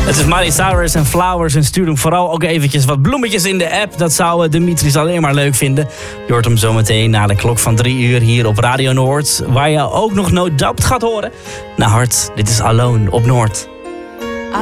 Het is Miley Cyrus en Flowers en stuur hem vooral ook eventjes wat bloemetjes in de app. Dat zou Dimitris alleen maar leuk vinden. Je hoort hem zometeen na de klok van 3 uur hier op Radio Noord. Waar je ook nog No Doubt gaat horen. Nou Hart, dit is Alone op Noord.